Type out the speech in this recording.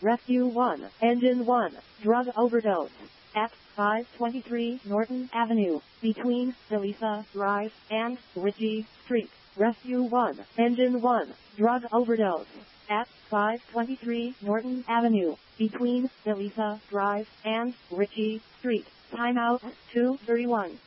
Rescue 1, Engine 1, drug overdose. At 523 Norton Avenue, between Delisa Drive and Ritchie Street. Rescue 1, Engine 1, drug overdose. At 523 Norton Avenue, between Delisa Drive and Ritchie Street. Timeout 2:31.